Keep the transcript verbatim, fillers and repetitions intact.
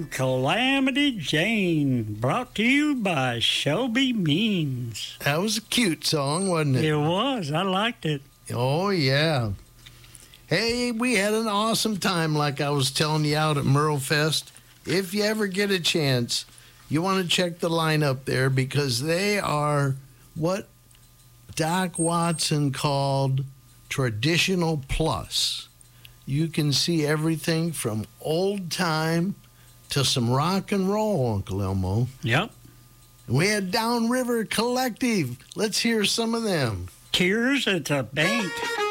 called Calamity Jane, brought to you by Shelby Means. That was a cute song, wasn't it? It was. I liked it. Oh, yeah. Hey, we had an awesome time, like I was telling you, out at Merle Fest. If you ever get a chance, you want to check the lineup there because they are what Doc Watson called traditional plus. You can see everything from old time to some rock and roll, Uncle Elmo. Yep. We had Downriver Collective. Let's hear some of them. Tears at the Bank.